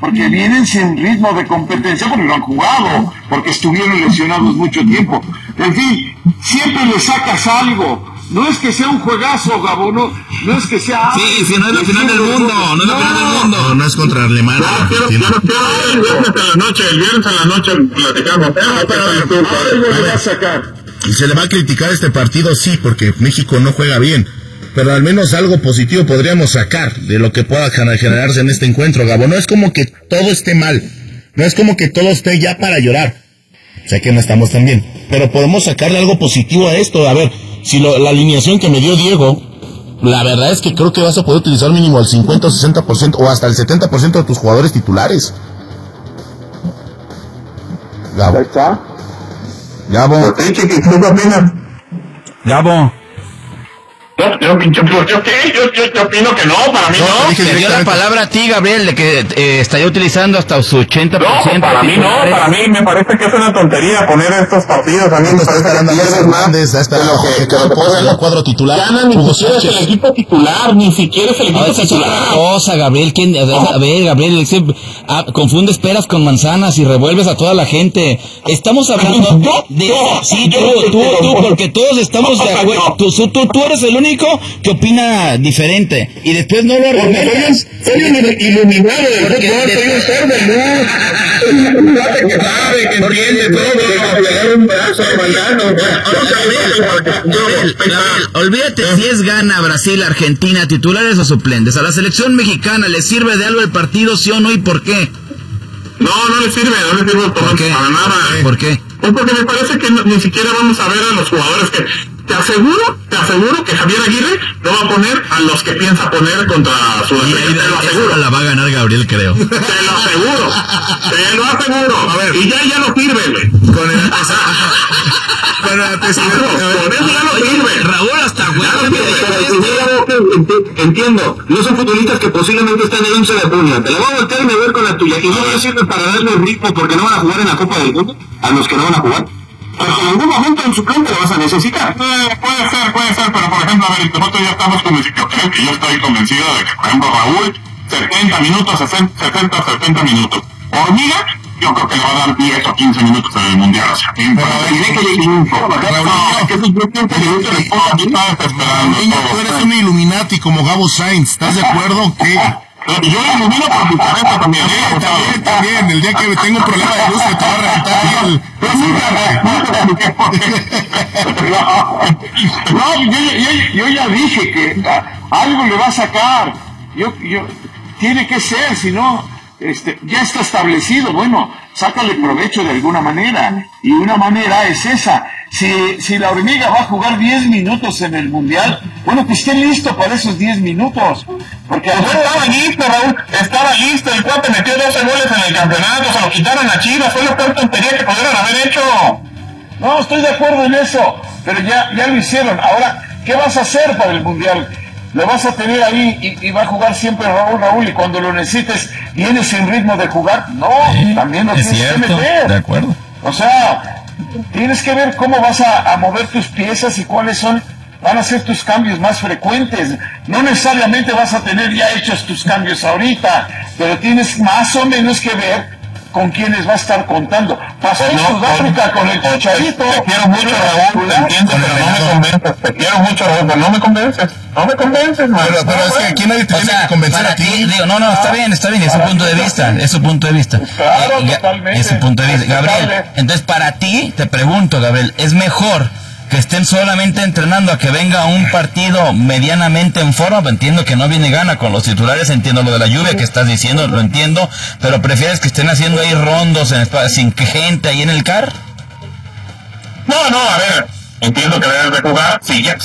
porque vienen sin ritmo de competencia, porque no han jugado, porque estuvieron lesionados mucho tiempo. En fin, siempre le sacas algo. No es que sea un juegazo, Gabo, no es que sea... Sí, no es la final del mundo, no es la final del mundo. No es contra Alemania. El viernes a la noche platicamos. Algo le va a sacar. Se le va a criticar este partido, sí, porque México no juega bien. Pero al menos algo positivo podríamos sacar de lo que pueda generarse en este encuentro, Gabo. No es como que todo esté mal. No es como que todo esté ya para llorar. Sé que no estamos tan bien. Pero podemos sacarle algo positivo a esto. A ver, si la alineación que me dio Diego, la verdad es que creo que vas a poder utilizar mínimo el 50 o 60% o hasta el 70% de tus jugadores titulares. Gabo. Ahí está. Gabo. ¿Qué opinas? Gabo. Yo opino que no, para mí no. Te dio la palabra a ti, Gabriel, de que estaría utilizando hasta su 80%. No, para mí no, para mí me parece que es una tontería poner estos partidos. A mí me parece que pierdes más de lo que el cuadro titular. Gana, ni siquiera es el equipo titular, ni siquiera es el equipo titular. Cosa, Gabriel, a ver, Gabriel, confunde esperas con manzanas y revuelves a toda la gente. Estamos hablando de... Sí, tú, porque todos estamos de acuerdo. Tú eres el único que opina diferente y después no lo arreglas. Soy un iluminado del fútbol, soy un ser de luz. Que sabe, que entiende todo, que pegar un brazo de mangano. Olvídate si es gana Brasil, Argentina, titulares o suplentes. A la selección mexicana ¿le sirve de algo el partido, sí o no, y por qué? No le sirve para nada. ¿Por qué? Pues porque me parece que ni siquiera vamos a ver a los jugadores que... Te aseguro que Javier Aguirre no va a poner a los que piensa poner contra Sudamérica. Te lo aseguro. La va a ganar Gabriel, creo. Te lo aseguro. A ver, y ya no sirve, güey. Con el antecedente. Por eso ya no sirve. Raúl hasta Entiendo, no son futbolistas que posiblemente están el 11 de junio. Te la voy a voltear y me voy con la tuya. Y no va a sirve para darle el ritmo porque no van a jugar en la Copa del Mundo a los que no van a jugar. Porque en algún momento en suplente lo vas a necesitar. Puede ser, pero por ejemplo, a ver, nosotros ya estamos convencidos, creo que yo estoy convencido de que, por ejemplo, Raúl, 70 minutos. Hormiga, yo creo que le va a dar 10 o 15 minutos en el Mundial. O sea, tiene que tú eres un Illuminati como Gabo Sainz, ¿estás de acuerdo? Que yo lo ilumino por mi cabeza también. También, el día que tengo un problema de luz me te va a reventar yo ya dije que algo le va a sacar. Tiene que ser, si no, ya está establecido. Bueno, sácale provecho de alguna manera. Y una manera es esa. Si la hormiga va a jugar 10 minutos en el Mundial, bueno, que esté listo para esos 10 minutos. Porque estaba listo, Raúl, estaba listo. El cuate metió 12 goles en el campeonato, se lo quitaron a Chivas, fue la peor tontería que pudieron haber hecho. No, estoy de acuerdo en eso, pero ya lo hicieron. Ahora, ¿qué vas a hacer para el Mundial? Lo vas a tener ahí y va a jugar siempre Raúl, y cuando lo necesites, ¿vienes sin ritmo de jugar? No, también lo tienes que meter. De acuerdo. O sea, tienes que ver cómo vas a mover tus piezas y cuáles van a ser tus cambios más frecuentes. No necesariamente vas a tener ya hechos tus cambios ahorita, pero tienes más o menos que ver con quienes va a estar contando. Pasó en Sudáfrica con el Chicharito. Te quiero mucho, Raúl, te entiendo, pero no me convences. Te quiero mucho, Raúl, pero no me convences. Pero es que aquí nadie te tiene que convencer a ti. No, está bien, es su punto de vista, Claro, totalmente. Es su punto de vista. Gabriel, entonces para ti, te pregunto, Gabriel, ¿es mejor que estén solamente entrenando a que venga un partido medianamente en forma? Entiendo que no viene gana con los titulares, entiendo lo de la lluvia que estás diciendo, lo entiendo, pero ¿prefieres que estén haciendo ahí rondos sin gente ahí en el CAR? No, a ver, entiendo que debes de jugar,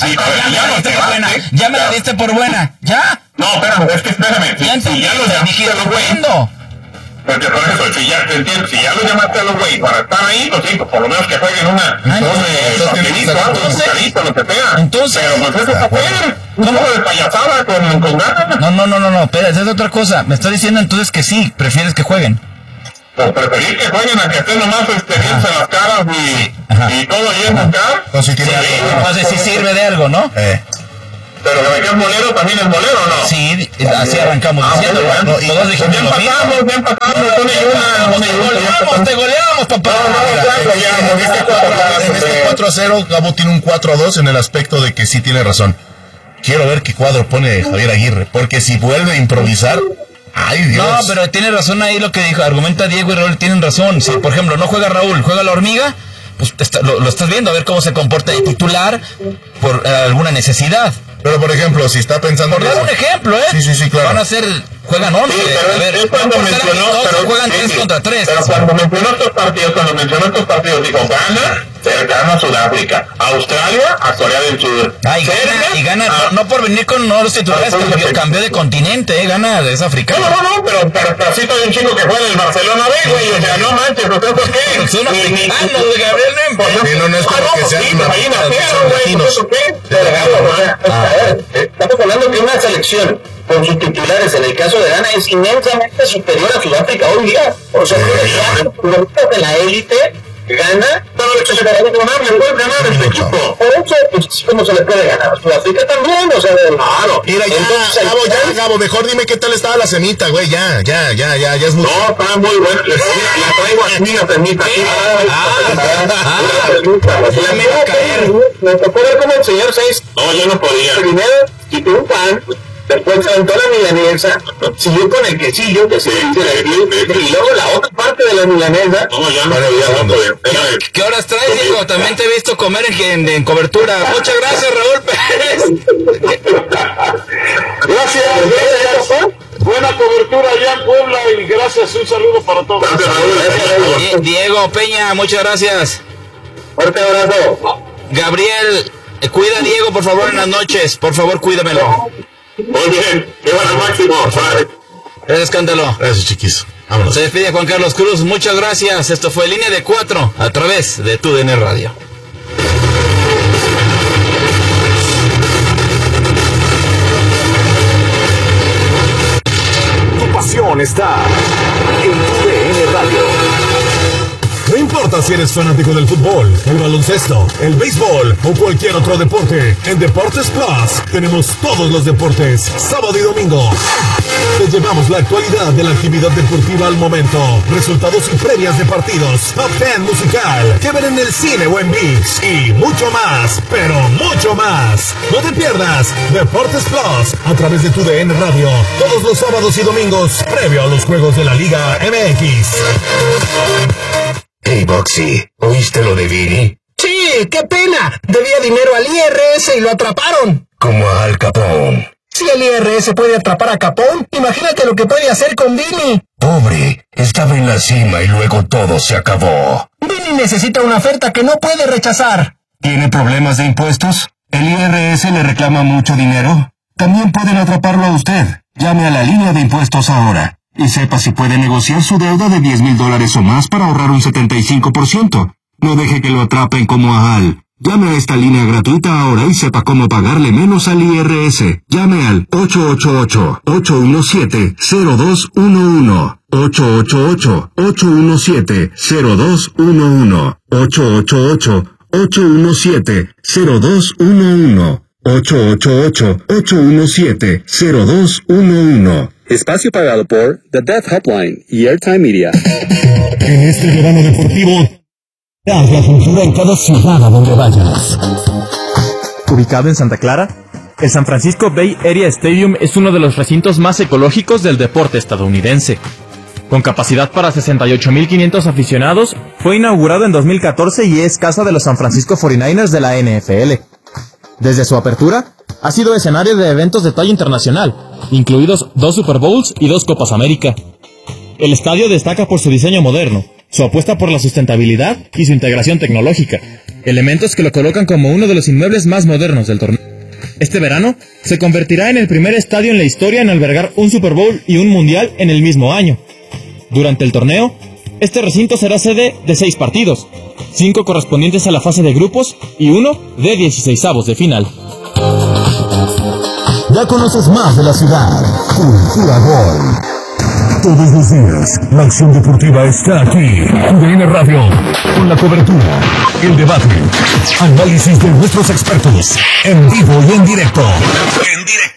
ya me la diste por buena, ¿ya? No, espérame, si ya lo llamaste a los güeyes, porque por eso, si ya lo llamaste a los güeyes para estar ahí, pues sí, pues por lo menos que jueguen un partidito, lo que sea. Entonces, pero pues eso es hacer un juego de payasada con ganas. No, espera, esa es otra cosa. Me estás diciendo entonces que sí, prefieres que jueguen. Pues preferir que jueguen a que estén nomás viéndose las caras y todo ahí en el CAR. Entonces sí sirve de algo, ¿no? Pero de que es molero, también es molero, ¿no? Sí, así arrancamos diciendo. Todos dijimos lo mismo. Ya empatamos. papá. En este 4-0, Gabo tiene un 4-2 en el aspecto de que sí tiene razón. Quiero ver qué cuadro pone Javier Aguirre, porque si vuelve a improvisar, ¡ay, Dios! No, pero tiene razón ahí lo que dijo, argumenta Diego y Raúl, tienen razón. Si, por ejemplo, no juega Raúl, juega la Hormiga, pues lo estás viendo, a ver cómo se comporta de titular por alguna necesidad. Pero, por ejemplo, si está pensando... Por dar un ejemplo, Sí, claro. Van a ser... Juegan 11. Sí, pero a ver, es cuando mencionó... juegan 3 contra 3. Pero cuando mencionó estos partidos, dijo, gana cercano a Sudáfrica, Australia, a Corea del Sur. Y gana no por venir con los titulares, cambió de continente, gana, es africano. No, pero sí hay un chico que juega en el Barcelona B, güey, o sea, no manches, ¿no sé por qué? Son africanos, Gabriel, no importa. No es como que sean latinos. Estamos hablando de una selección con sus titulares, en el caso de Ghana, es inmensamente superior a Sudáfrica hoy día. O sea, de la élite, Ghana, todo lo que se puede ganar este equipo. Por eso, pues, ¿cómo se le puede ganar? Sudáfrica también, o sea, claro. Mira, Gabo, mejor dime qué tal estaba la cenita, güey, ya es mucho. No, está muy bueno. La traigo aquí, la cenita. Me tocó ver cómo el señor 6. No, yo no podía. Primero, quité un pan. Después se aventó la milanesa, siguió con el quesillo, que se y luego la otra parte de la milanesa. No, ya no podía. ¿Qué horas traes, Diego? También te he visto comer en cobertura. Muchas gracias, Raúl Pérez. Gracias. Buena cobertura allá en Puebla y gracias, un saludo para todos. Diego Peña, muchas gracias. Fuerte abrazo. Gabriel, cuida a Diego, por favor, en las noches. Por favor, cuídamelo. Muy bien, que van al máximo. Gracias, Escándalo. Gracias, chiquis. Vámonos. Se despide Juan Carlos Cruz, muchas gracias. Esto fue Línea de 4 a través de TUDN Radio. Tu pasión está en TUDN Radio. No importa si eres fanático del fútbol, el baloncesto, el béisbol o cualquier otro deporte, en Deportes Plus tenemos todos los deportes, sábado y domingo. Te llevamos la actualidad de la actividad deportiva al momento, resultados y previas de partidos, top 10 musical, que ver en el cine o en ViX y mucho más, pero mucho más. No te pierdas Deportes Plus a través de TUDN Radio, todos los sábados y domingos, previo a los juegos de la Liga MX. Hey, Boxy, ¿oíste lo de Vini? Sí, qué pena. Debía dinero al IRS y lo atraparon. Como a Al Capone. Si el IRS puede atrapar a Capone, imagínate lo que puede hacer con Vini. Pobre, estaba en la cima y luego todo se acabó. Vini necesita una oferta que no puede rechazar. ¿Tiene problemas de impuestos? ¿El IRS le reclama mucho dinero? También pueden atraparlo a usted. Llame a la línea de impuestos ahora. Y sepa si puede negociar su deuda de $10,000 o más para ahorrar un 75%. No deje que lo atrapen como a Al. Llame a esta línea gratuita ahora y sepa cómo pagarle menos al IRS. Llame al 888-817-0211. 888-817-0211. 888-817-0211. 888-817-0211. Espacio pagado por The Death Hotline y Airtime Media. En este verano deportivo, haz la cultura en cada ciudad a donde vayas. Ubicado en Santa Clara, el San Francisco Bay Area Stadium es uno de los recintos más ecológicos del deporte estadounidense. Con capacidad para 68,500 aficionados, fue inaugurado en 2014 y es casa de los San Francisco 49ers de la NFL. Desde su apertura, ha sido escenario de eventos de talla internacional, incluidos 2 Super Bowls y 2 Copas América. El estadio destaca por su diseño moderno, su apuesta por la sustentabilidad y su integración tecnológica, elementos que lo colocan como uno de los inmuebles más modernos del torneo. Este verano, se convertirá en el primer estadio en la historia en albergar un Super Bowl y un Mundial en el mismo año. Durante el torneo, este recinto será sede de 6 partidos, 5 correspondientes a la fase de grupos y 1 de 16avos de final. Ya conoces más de la ciudad. Cultura Gol. Todos los días, la acción deportiva está aquí. TUDN Radio, con la cobertura, el debate, análisis de nuestros expertos, en vivo y en directo.